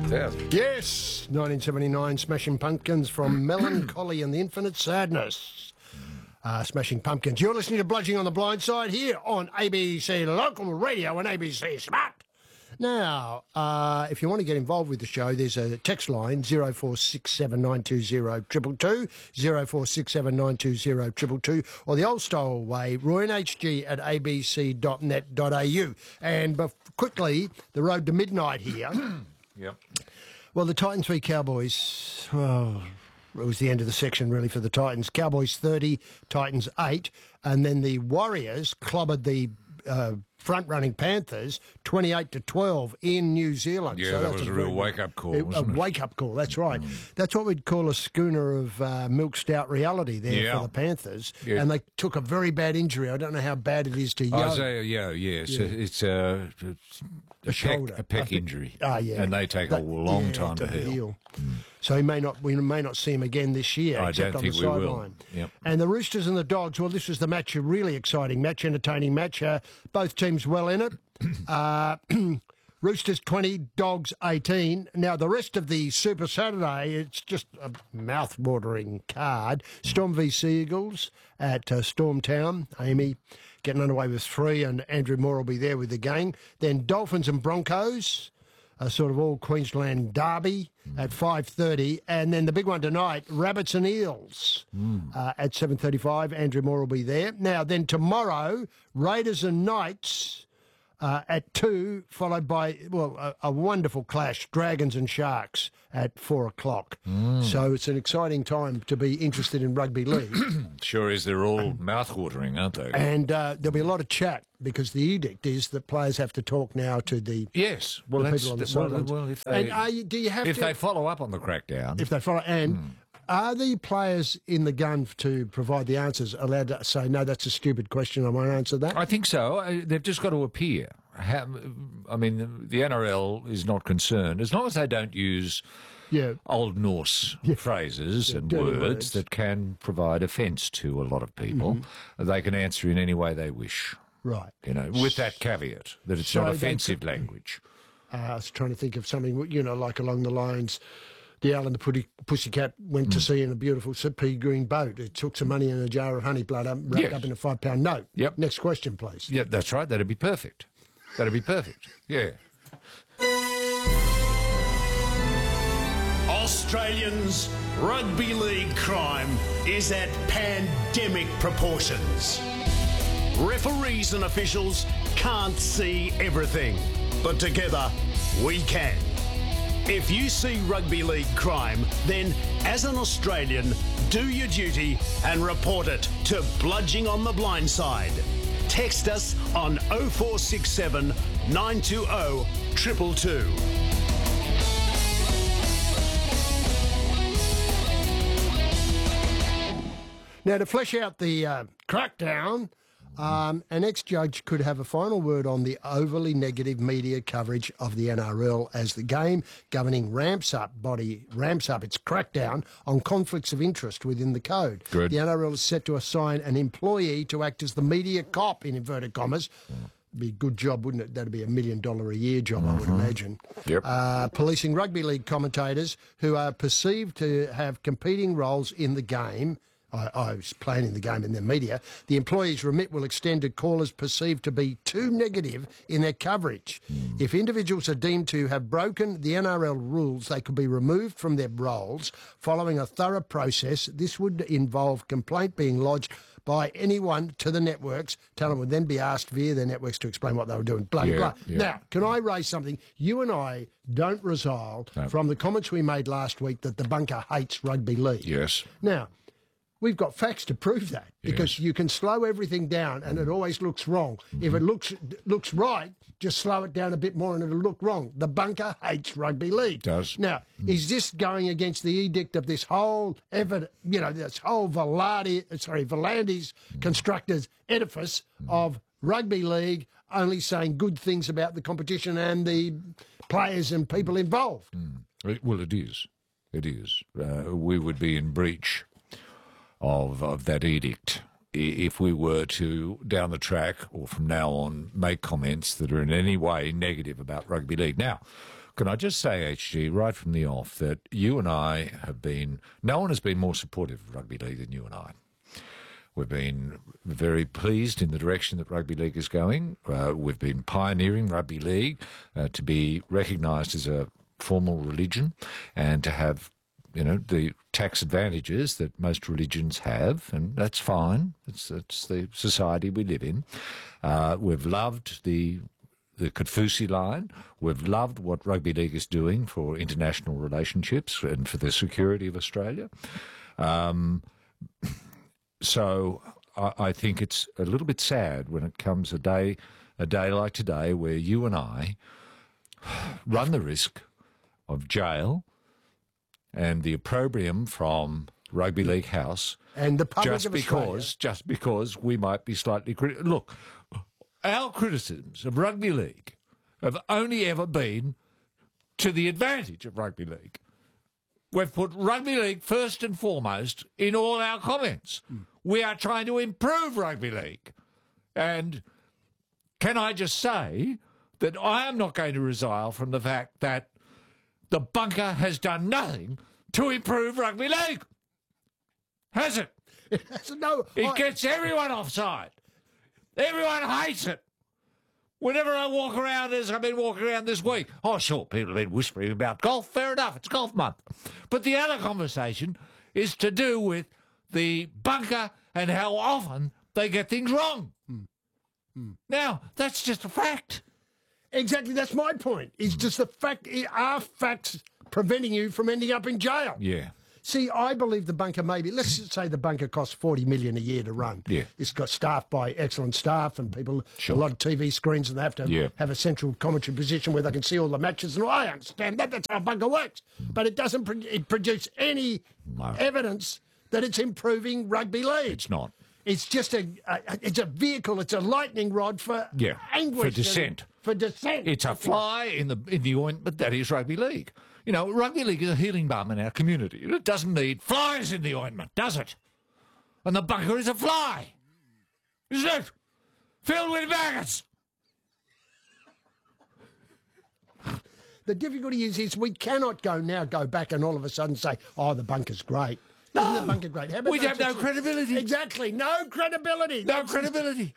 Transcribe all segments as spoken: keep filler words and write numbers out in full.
thousand. Yes, nineteen seventy-nine, Smashing Pumpkins from Melancholy and the Infinite Sadness. Uh, Smashing Pumpkins. You're listening to Bludging on the Blind Side here on A B C Local Radio and A B C Smart. Now, uh, if you want to get involved with the show, there's a text line, zero four six seven nine two zero two two two, zero four six seven nine two zero two two two, or the old style way, roy n h g at a b c dot net dot a u. And bef- quickly, the road to midnight here. Yep. Well, the Titans v Cowboys, well, it was the end of the section, really, for the Titans. Cowboys thirty, Titans eight, and then the Warriors clobbered the uh, front-running Panthers twenty-eight to twelve in New Zealand. Yeah, so that that's was a, a real very- wake-up call, a, wasn't a it? wake-up call, that's right. Mm. That's what we'd call a schooner of uh, milk stout reality there Yeah. for the Panthers. Yeah. And they took a very bad injury. I don't know how bad it is to Yo. Isaiah, yeah, yeah. It's, Yeah. A, it's a, it's a, shoulder. peck, a peck I think- injury. Ah, yeah. And they take That- a long yeah, time to heal. Mm. So he may not. We may not see him again this year. I except don't on think the we will. sideline. Yep. And the Roosters and the Dogs. Well, this was the match, a really exciting match, entertaining match. Uh, both teams well in it. Uh, Roosters twenty, Dogs eighteen. Now, the rest of the Super Saturday, it's just a mouth-watering card. Storm v Seagulls at uh, Storm Town. Amy getting underway with three, and Andrew Moore will be there with the gang. Then Dolphins and Broncos, a sort of all Queensland derby at five thirty. And then the big one tonight, Rabbits and Eels Mm. uh, at seven thirty-five. Andrew Moore will be there. Now, then tomorrow, Raiders and Knights uh, at two, followed by, well, a, a wonderful clash, Dragons and Sharks at four o'clock. Mm. So it's an exciting time to be interested in rugby league. Sure is. They're all mouth-watering, aren't they? And uh, there'll be a lot of chat because the edict is that players have to talk now to the Yes. Well, the that's, people on the well, sidelines. well, if they, and are you, do you have if to, they follow up on the crackdown, if they follow, and Hmm. are the players in the gun to provide the answers allowed to say, no, that's a stupid question, I won't answer that? I think so. Uh, They've just got to appear. How, I mean, the, the N R L is not concerned as long as they don't use yeah. Old Norse phrases Yeah, and dirty words, words. that can provide offence to a lot of people. Mm-hmm. They can answer in any way they wish. Right. You know, with that caveat that it's So not they offensive could- language. Uh, I was trying to think of something, you know, like along the lines, the owl and the putty, pussycat went to sea in a beautiful pea green boat. It took some money and a jar of honey blood up, wrapped Yes. up in a five-pound note. Yep. Next question, please. Yeah, that's right. That'd be perfect. That'd be perfect. Yeah. Australians, rugby league crime is at pandemic proportions. Referees and officials can't see everything, but together we can. If you see rugby league crime, then as an Australian, do your duty and report it to Bludging on the Blind Side. Text us on oh four six seven nine two oh two two two. Now, to flesh out the uh, crackdown, um, an ex-judge could have a final word on the overly negative media coverage of the N R L as the game governing ramps up body ramps up its crackdown on conflicts of interest within the code. Good. The N R L is set to assign an employee to act as the media cop, in inverted commas. Be a good job, wouldn't it? That'd be a million dollar a year job, I would imagine. Yep. Uh, policing rugby league commentators who are perceived to have competing roles in the game. I, I was playing in the game in the media. The employee's remit will extend to callers perceived to be too negative in their coverage. Mm. If individuals are deemed to have broken the N R L rules, they could be removed from their roles following a thorough process. This would involve complaint being lodged by anyone to the networks. Talent would then be asked via their networks to explain what they were doing, blah, Yeah, blah. yeah. Now, can I raise something? You and I don't resile No. from the comments we made last week that the bunker hates rugby league. Yes. Now, we've got facts to prove that because Yes. you can slow everything down and it always looks wrong. Mm-hmm. If it looks looks right, just slow it down a bit more and it'll look wrong. The bunker hates rugby league. Does. Now, is this going against the edict of this whole effort, you know, this whole Velarde, sorry, Volandes constructors edifice of rugby league only saying good things about the competition and the players and people involved? It- Well, it is. It is. Uh, we would be in breach of of that edict i- if we were to, down the track or from now on, make comments that are in any way negative about rugby league. Now, Can I just say, H G, right from the off, that you and I have been... No one has been more supportive of rugby league than you and I. We've been very pleased in the direction that rugby league is going. Uh, we've been pioneering rugby league uh, to be recognised as a formal religion and to have, you know, the tax advantages that most religions have, and that's fine. It's, it's the society we live in. Uh, we've loved the the Kaufusi line. We've loved what rugby league is doing for international relationships and for the security of Australia. Um, so I, I think it's a little bit sad when it comes a day, a day like today where you and I run the risk of jail and the opprobrium from Rugby League House, and the public just of because, Australia. just because we might be slightly critical. Look, our criticisms of rugby league have only ever been to the advantage of rugby league. We've put rugby league first and foremost in all our comments. Mm. We are trying to improve rugby league. And can I just say that I am not going to resile from the fact that the bunker has done nothing to improve rugby league. Has it? It has no. It I, gets everyone offside. Everyone hates it. Whenever I walk around, as I've been walking around this week, oh, sure, people have been whispering about golf. Fair enough, it's golf month. But the other conversation is to do with the bunker and how often they get things wrong. Hmm. Hmm. Now, that's just a fact. Exactly, that's my point. It's just the fact, are facts preventing you from ending up in jail? Yeah. See, I believe the bunker maybe, let's just say the bunker costs forty million dollars a year to run. Yeah. It's got staffed by excellent staff and people, Sure. a lot of T V screens, and they have to Yeah. have a central commentary position where they can see all the matches. And I understand that, that's how a bunker works. But it doesn't pro- it produce any No. evidence that it's improving rugby league. It's not. It's just a, a it's a vehicle, it's a lightning rod for Yeah, anguish. for and- dissent. For dissent. It's a fly in the in the ointment that is rugby league. You know, rugby league is a healing balm in our community. It doesn't need flies in the ointment, does it? And the bunker is a fly, isn't it? Filled with maggots. The difficulty is, is we cannot go now, go back and all of a sudden say, oh, the bunker's great. No. Isn't the bunker great? How about We those have no just- credibility. Exactly, no credibility. No credibility.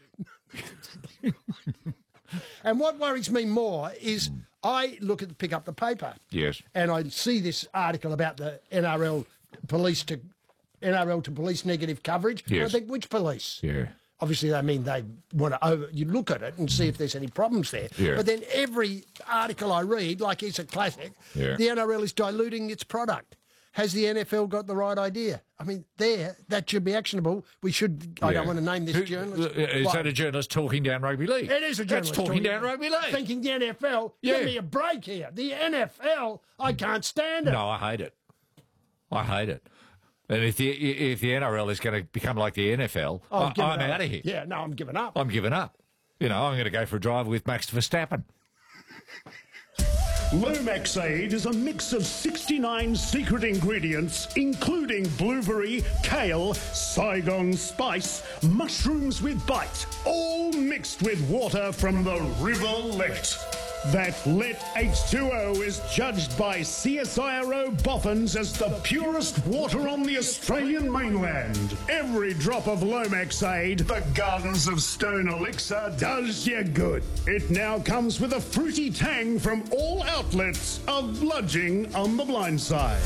And what worries me more is I look at pick up the paper. Yes. And I see this article about the N R L police to N R L to police negative coverage. And I Yes. think, which police? Yeah. Obviously, I mean, they want to over. You look at it and see if there's any problems there. Yeah. But then every article I read, like it's a classic, Yeah. the N R L is diluting its product. Has the N F L got the right idea? I mean, there, that should be actionable. We should, I don't Yeah. want to name this Who- journalist. uh, Is What? that a journalist talking down rugby league? It is a journalist That's talking down rugby league. Thinking the N F L, Yeah. give me a break here. The N F L, I can't stand it. No, I hate it. I hate it. And if the if the N R L is going to become like the N F L, Oh, I, give it I'm up. out of here. Yeah, no, I'm giving up. I'm giving up. You know, I'm going to go for a drive with Max Verstappen. Lomaxade is a mix of sixty-nine secret ingredients, including blueberry, kale, Saigon spice, mushrooms with bite, all mixed with water from the River Lett. That Lett H two O is judged by C S I R O Boffins as the purest water on the Australian mainland. Every drop of Lomaxade, the Gardens of Stone Elixir, does you good. It now comes with a fruity tang from all outlets of Bludging on the Blind Side.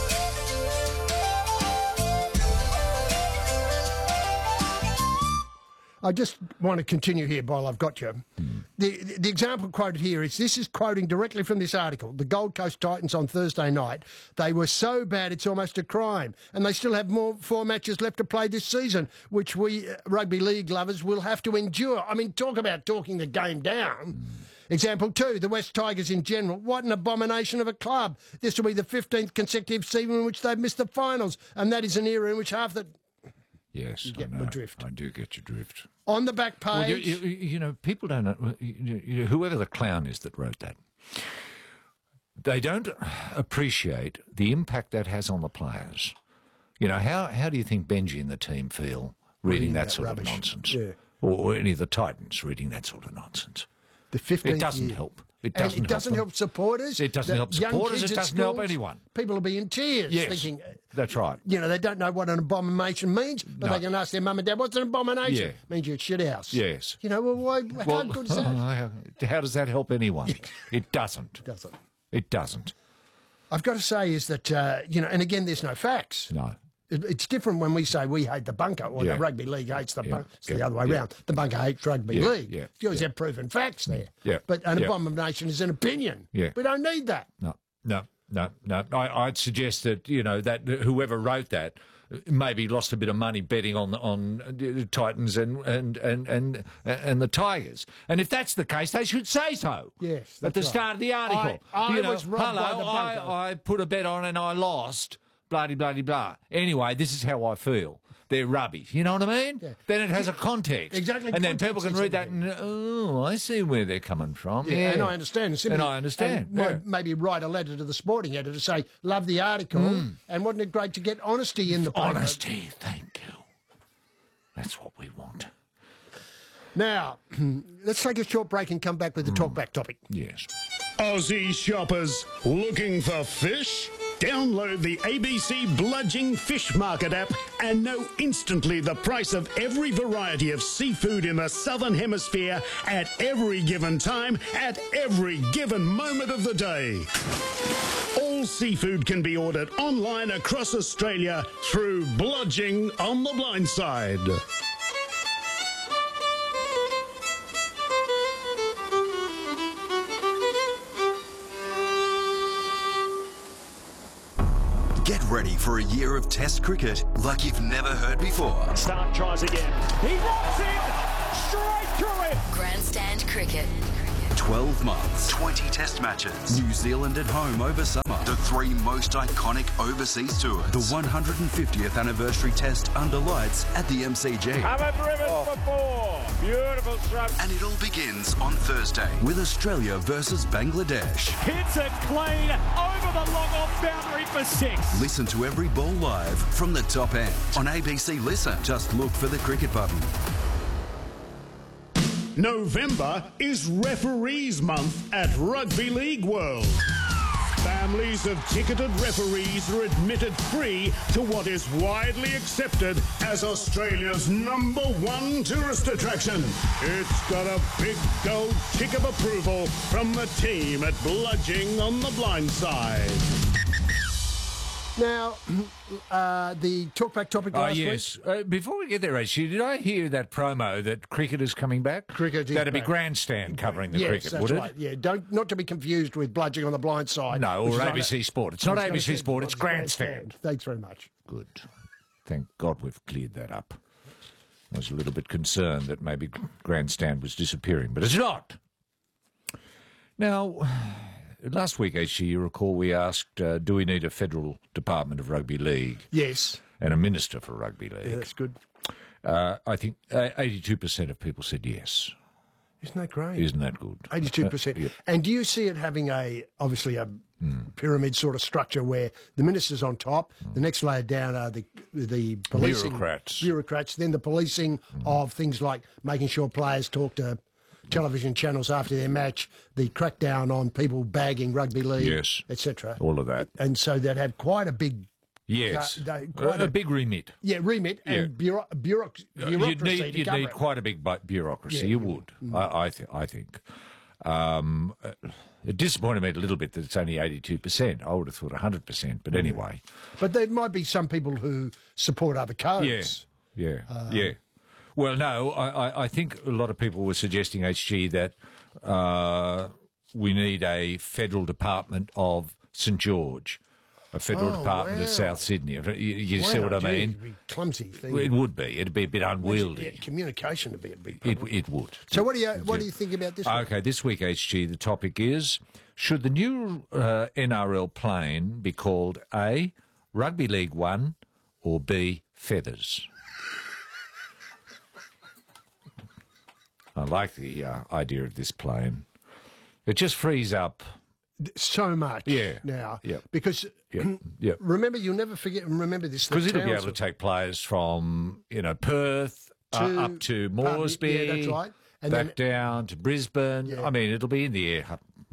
I just want to continue here while I've got you. Mm. The, the the example quoted here is, this is quoting directly from this article. The Gold Coast Titans on Thursday night, they were so bad it's almost a crime. And they still have more four matches left to play this season, which we uh, rugby league lovers will have to endure. I mean, talk about talking the game down. Mm. Example two, the West Tigers in general. What an abomination of a club. This will be the fifteenth consecutive season in which they've missed the finals. And that is an era in which half the... Yes, You get I know. my drift. I do get your drift. On the back page... Well, you, you, you know, people don't know, you, you, whoever the clown is that wrote that, they don't appreciate the impact that has on the players. You know, how, how do you think Benji and the team feel reading, Reading that, that sort rubbish. of nonsense? Yeah. Or, or any of the Titans reading that sort of nonsense? The fifteenth It doesn't year. help. It and doesn't it doesn't help help, supporters. It doesn't The help young supporters, kids it at doesn't help schools, anyone. People will be in tears Yes, thinking, that's right. you know, they don't know what an abomination means, but No. they can ask their mum and dad, what's an abomination? Yeah. Means you're a shit house. Yes. You know, well, why, how Well, good is that? how does that help anyone? It doesn't. Doesn't. It doesn't. I've got to say is that, uh, you know, and again, there's no facts. No. It- It's different when we say we hate the bunker, or Yeah. the rugby league hates the Yeah. bunker. It's the Yeah. other way Yeah. round. The bunker hates rugby Yeah. league. Yeah. You always have proven facts there. Yeah. But an Yeah. abomination is an opinion. Yeah. We don't need that. No, no, no, no. I, I'd suggest that, you know, that whoever wrote that maybe lost a bit of money betting on on the Titans and and, and, and and the Tigers. And if that's the case, they should say so. Yes, At that's the right. start of the article. I- I you know, was robbed by hello, the bunker." I, I put a bet on and I lost. Blah, blah, blah, blah. Anyway, this is how I feel. They're rubbish. You know what I mean? Yeah. Then it has a context. Exactly, And then people context can is read that and, oh, I see where they're coming from. Yeah. And I understand. Simply, And I understand, and might yeah. maybe write a letter to the sporting editor to say, love the article, and wasn't it great to get honesty in the paper? Honesty, thank you. That's what we want. Now, let's take a short break and come back with the talkback topic. Yes. Aussie shoppers looking for fish? Download the A B C Bludging Fish Market app and know instantly the price of every variety of seafood in the Southern Hemisphere at every given time, at every given moment of the day. All seafood can be ordered online across Australia through Bludging on the Blind Side. Get ready for a year of Test cricket like you've never heard before. Stark tries again. He walks in straight through it. Grandstand Cricket. twelve months, twenty Test matches, New Zealand at home over summer, the three most iconic overseas tours, the one hundred fiftieth anniversary Test under lights at the M C G. Haven't driven for four. Beautiful stroke. And it all begins on Thursday with Australia versus Bangladesh. Hits it clean over the long off boundary for six. Listen to every ball live from the top end on A B C Listen. Just look for the cricket button. November is Referees Month at Rugby League World. Families of ticketed referees are admitted free to what is widely accepted as Australia's number one tourist attraction. It's got a big gold tick of approval from the team at Bludging on the Blind Side. Now, uh, the talkback topic Oh, last yes. week. Uh, before we get there, actually, did I hear that promo that cricket is coming back? Cricket is That'd be back. Grandstand covering the Yes, cricket, that's would it? right. Yeah, don't not to be confused with Bludging on the Blind Side. No, which or is A B C on- Sport. It's I not was A gonna B C say Sport, it's Grandstand. Thanks very much. Good. Thank God we've cleared that up. I was a little bit concerned that maybe Grandstand was disappearing, but it's not. Now, last week, actually, you recall we asked, uh, do we need a federal department of rugby league Yes, and a minister for rugby league? yeah, that's good. Uh, I think uh, eighty-two percent of people said yes. Isn't that great? Isn't that good? Eighty-two percent. Uh, yeah. And do you see it having a obviously a pyramid sort of structure where the minister's on top, the next layer down are the the policing Bureaucrats. bureaucrats, then the policing of things like making sure players talk to television channels after their match, the crackdown on people bagging rugby league, Yes. et cetera. All of that. And so they'd have quite a big, Yes. Uh, they- a, quite a a- big remit. yeah, remit Yeah. and bureau, bureau, bureaucracy You'd need, to you'd cover need it. quite a big bu- bureaucracy. Yeah. You would, I, I, th- I think. Um, uh, it disappointed me a little bit that it's only eighty-two percent. I would have thought one hundred percent. But anyway, But there might be some people who support other codes. yeah, yeah, yeah. Well, no, I, I, I think a lot of people were suggesting, H G, that uh, we need a federal department of St George, a federal Oh, department wow. of South Sydney. You, you see Wow, what I gee, mean? it'd be clumsy thing. It would be. It'd be a bit Yeah, unwieldy. communication would be a big It, problem. it would. So what do you what do you think about this? one? Okay, this week, H G, the topic is, should the new uh, N R L plane be called A, Rugby League One, or B, Feathers? I like the uh, idea of this plane. It just frees up. So much Yeah, now. yeah. Because Yeah, yeah. remember, you'll never forget and remember this. the Because it'll be towns able to take players from, you know, Perth uh, To- up to Pardon me, Moresby. yeah, that's right. And back then- down to Brisbane. Yeah. I mean, it'll be in the air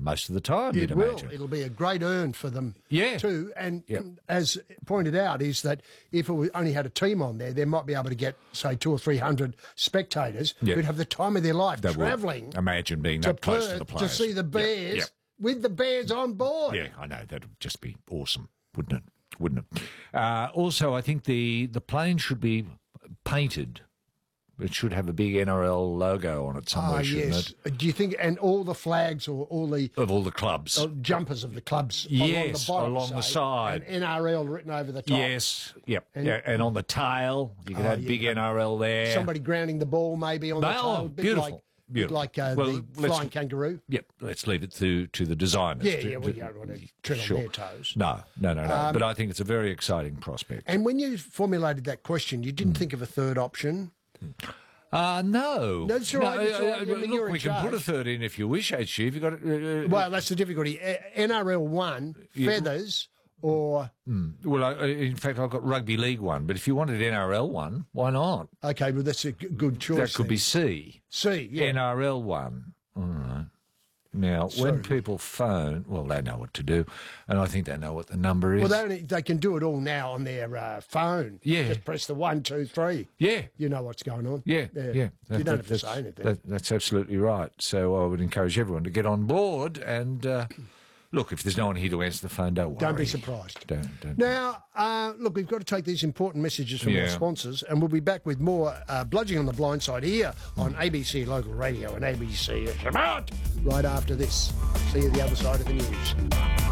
most of the time, you'd It will. imagine. It'll be a great earn for them Yeah. too. And Yep. as pointed out, is that if it only had a team on there, they might be able to get, say, two or three hundred spectators Yeah. who'd have the time of their life They would. travelling Imagine being to that close to Perth the to, players. see the Yep, Bears yep. with the Bears on board. Yeah, I know. That would just be awesome, wouldn't it? Wouldn't it? Uh, also, I think the, the plane should be painted. It should have a big N R L logo on it somewhere, Ah, shouldn't yes. it? Do you think, and all the flags or all the Of all the clubs. uh, jumpers of the clubs Yes, along the bottom, along the say, side. and N R L written over the top. Yes, yep. And- yeah, and on the tail, you could Oh, have yeah. big N R L there. Somebody grounding the ball maybe on the No, tail. Bit beautiful, Like, bit beautiful. like uh, Well, the let's- flying kangaroo. Yep, let's leave it to, to the designers. Yeah, to- yeah, we to- don't want to tread sure. on their toes. No, no, no, no. Um, but I think it's a very exciting prospect. And when you formulated that question, you Hmm. didn't think of a third option. Uh, no. No, it's all right, it's all right. uh, I mean, look, you're in we can put a charge. third in if you wish, H G. If you've got uh, uh, Well, that's the difficulty. A- N R L one, feathers, or well, I, in fact, I've got rugby league one, but if you wanted N R L one, why not? okay, well that's a g- good choice. That could be then. C. C. Yeah. N R L one. All right. Now, when people phone, well, they know what to do, and I think they know what the number is. well, they only, they can do it all now on their uh, phone. Yeah. Just press the one, two, three. yeah, You know what's going on. yeah, yeah. You That- don't that- have to that's, say anything. that- that's absolutely right. So I would encourage everyone to get on board and uh, look. If there's no one here to answer the phone, don't worry. Don't be surprised. Don't. don't Now, uh, look, we've got to take these important messages from our Yeah. sponsors, and we'll be back with more uh, Bludging on the Blind Side here on A B C Local Radio and A B C Smart right after this. See you the other side of the news.